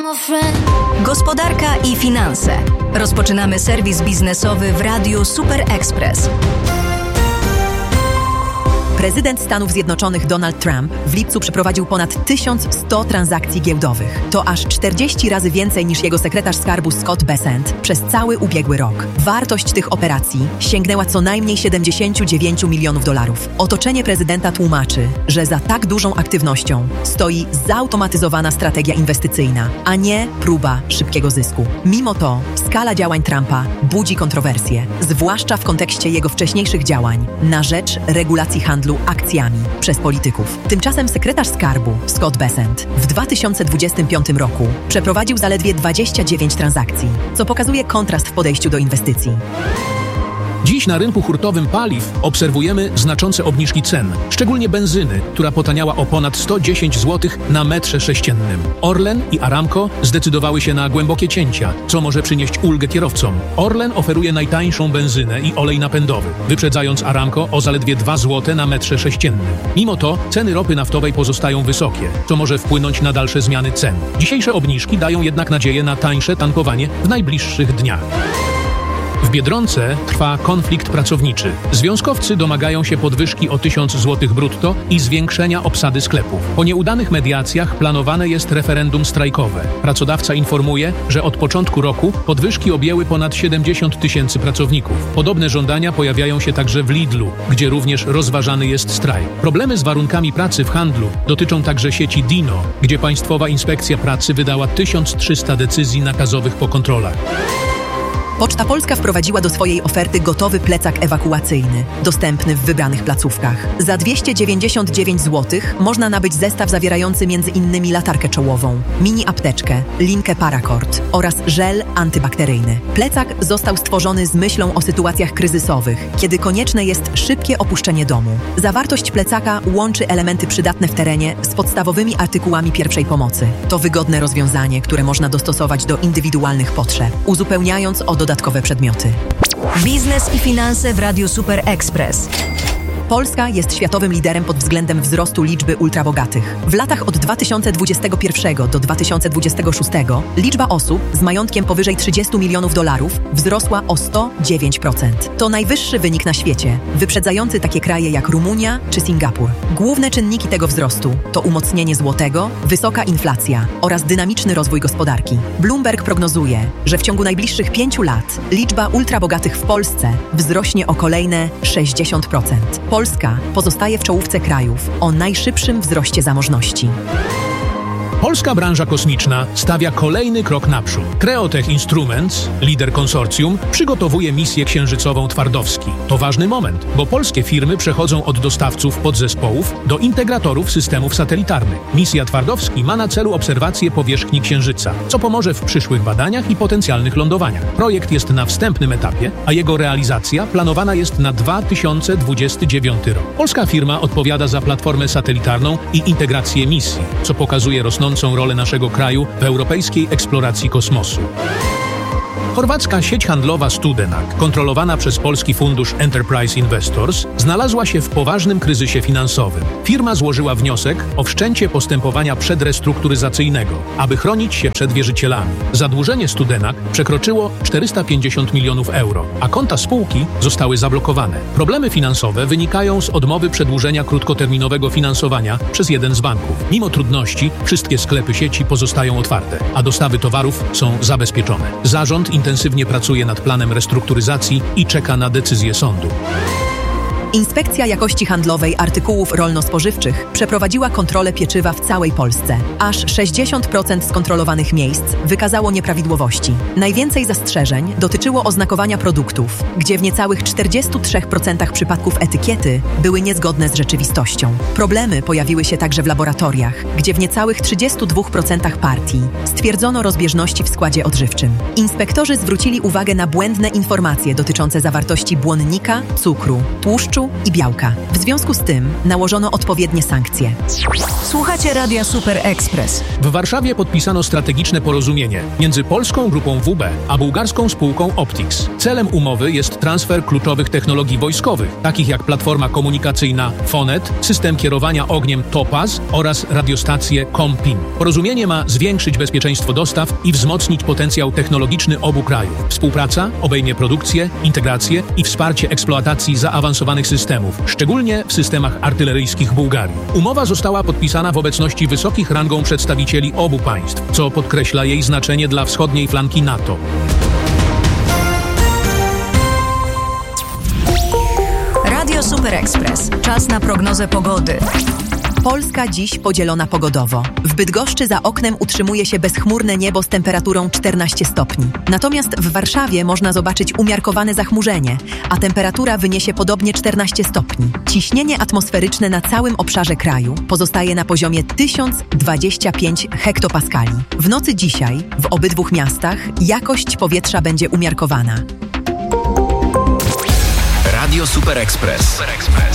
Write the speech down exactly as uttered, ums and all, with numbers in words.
Gospodarka i finanse. Rozpoczynamy serwis biznesowy w Radiu Super Express. Prezydent Stanów Zjednoczonych Donald Trump w lipcu przeprowadził ponad tysiąc sto transakcji giełdowych. To aż czterdzieści razy więcej niż jego sekretarz skarbu Scott Bessent przez cały ubiegły rok. Wartość tych operacji sięgnęła co najmniej siedemdziesiąt dziewięć milionów dolarów. Otoczenie prezydenta tłumaczy, że za tak dużą aktywnością stoi zautomatyzowana strategia inwestycyjna, a nie próba szybkiego zysku. Mimo to skala działań Trumpa budzi kontrowersje, zwłaszcza w kontekście jego wcześniejszych działań na rzecz regulacji handlu akcjami przez polityków. Tymczasem sekretarz skarbu Scott Bessent w dwa tysiące dwudziestym piątym roku przeprowadził zaledwie dwadzieścia dziewięć transakcji, co pokazuje kontrast w podejściu do inwestycji. Dziś na rynku hurtowym paliw obserwujemy znaczące obniżki cen, szczególnie benzyny, która potaniała o ponad sto dziesięć złotych na metrze sześciennym. Orlen i Aramco zdecydowały się na głębokie cięcia, co może przynieść ulgę kierowcom. Orlen oferuje najtańszą benzynę i olej napędowy, wyprzedzając Aramco o zaledwie dwa złote na metrze sześciennym. Mimo to ceny ropy naftowej pozostają wysokie, co może wpłynąć na dalsze zmiany cen. Dzisiejsze obniżki dają jednak nadzieję na tańsze tankowanie w najbliższych dniach. W Biedronce trwa konflikt pracowniczy. Związkowcy domagają się podwyżki o tysiąc złotych brutto i zwiększenia obsady sklepów. Po nieudanych mediacjach planowane jest referendum strajkowe. Pracodawca informuje, że od początku roku podwyżki objęły ponad siedemdziesiąt tysięcy pracowników. Podobne żądania pojawiają się także w Lidlu, gdzie również rozważany jest strajk. Problemy z warunkami pracy w handlu dotyczą także sieci Dino, gdzie Państwowa Inspekcja Pracy wydała tysiąc trzysta decyzji nakazowych po kontrolach. Poczta Polska wprowadziła do swojej oferty gotowy plecak ewakuacyjny, dostępny w wybranych placówkach. Za dwieście dziewięćdziesiąt dziewięć złotych można nabyć zestaw zawierający między innymi latarkę czołową, mini apteczkę, linkę Paracord oraz żel antybakteryjny. Plecak został stworzony z myślą o sytuacjach kryzysowych, kiedy konieczne jest szybkie opuszczenie domu. Zawartość plecaka łączy elementy przydatne w terenie z podstawowymi artykułami pierwszej pomocy. To wygodne rozwiązanie, które można dostosować do indywidualnych potrzeb, uzupełniając o dodatkowe przedmioty. Biznes i finanse w Radiu Super Express. Polska jest światowym liderem pod względem wzrostu liczby ultrabogatych. W latach od dwa tysiące dwudziestego pierwszego do dwa tysiące dwudziestego szóstego liczba osób z majątkiem powyżej trzydziestu milionów dolarów wzrosła o sto dziewięć procent. To najwyższy wynik na świecie, wyprzedzający takie kraje jak Rumunia czy Singapur. Główne czynniki tego wzrostu to umocnienie złotego, wysoka inflacja oraz dynamiczny rozwój gospodarki. Bloomberg prognozuje, że w ciągu najbliższych pięciu lat liczba ultrabogatych w Polsce wzrośnie o kolejne sześćdziesiąt procent. Polska pozostaje w czołówce krajów o najszybszym wzroście zamożności. Polska branża kosmiczna stawia kolejny krok naprzód. Creotech Instruments, lider konsorcjum, przygotowuje misję księżycową Twardowski. To ważny moment, bo polskie firmy przechodzą od dostawców podzespołów do integratorów systemów satelitarnych. Misja Twardowski ma na celu obserwację powierzchni Księżyca, co pomoże w przyszłych badaniach i potencjalnych lądowaniach. Projekt jest na wstępnym etapie, a jego realizacja planowana jest na dwa tysiące dwudziesty dziewiąty rok. Polska firma odpowiada za platformę satelitarną i integrację misji, co pokazuje rosnącą rolę naszego kraju w europejskiej eksploracji kosmosu. Chorwacka sieć handlowa Studenak, kontrolowana przez polski fundusz Enterprise Investors, znalazła się w poważnym kryzysie finansowym. Firma złożyła wniosek o wszczęcie postępowania przedrestrukturyzacyjnego, aby chronić się przed wierzycielami. Zadłużenie Studenak przekroczyło czterysta pięćdziesiąt milionów euro, a konta spółki zostały zablokowane. Problemy finansowe wynikają z odmowy przedłużenia krótkoterminowego finansowania przez jeden z banków. Mimo trudności, wszystkie sklepy sieci pozostają otwarte, a dostawy towarów są zabezpieczone. Zarząd intensywnie pracuje nad planem restrukturyzacji i czeka na decyzję sądu. Inspekcja Jakości Handlowej Artykułów Rolno-Spożywczych przeprowadziła kontrolę pieczywa w całej Polsce. Aż sześćdziesiąt procent skontrolowanych miejsc wykazało nieprawidłowości. Najwięcej zastrzeżeń dotyczyło oznakowania produktów, gdzie w niecałych czterdziestu trzech procentach przypadków etykiety były niezgodne z rzeczywistością. Problemy pojawiły się także w laboratoriach, gdzie w niecałych trzydziestu dwóch procentach partii stwierdzono rozbieżności w składzie odżywczym. Inspektorzy zwrócili uwagę na błędne informacje dotyczące zawartości błonnika, cukru, tłuszczu tłuszczu i białka. W związku z tym nałożono odpowiednie sankcje. Słuchacie Radia Super Express. W Warszawie podpisano strategiczne porozumienie między polską grupą W B a bułgarską spółką Optics. Celem umowy jest transfer kluczowych technologii wojskowych, takich jak platforma komunikacyjna Fonet, system kierowania ogniem Topaz oraz radiostację Compin. Porozumienie ma zwiększyć bezpieczeństwo dostaw i wzmocnić potencjał technologiczny obu krajów. Współpraca obejmie produkcję, integrację i wsparcie eksploatacji zaawansowanych systemów, szczególnie w systemach artyleryjskich Bułgarii. Umowa została podpisana w obecności wysokich rangą przedstawicieli obu państw, co podkreśla jej znaczenie dla wschodniej flanki NATO. Radio Super Express. Czas na prognozę pogody. Polska dziś podzielona pogodowo. W Bydgoszczy za oknem utrzymuje się bezchmurne niebo z temperaturą czternaście stopni. Natomiast w Warszawie można zobaczyć umiarkowane zachmurzenie, a temperatura wyniesie podobnie czternaście stopni. Ciśnienie atmosferyczne na całym obszarze kraju pozostaje na poziomie tysiąc dwadzieścia pięć hektopaskali. W nocy dzisiaj w obydwu miastach jakość powietrza będzie umiarkowana. Radio Super Express.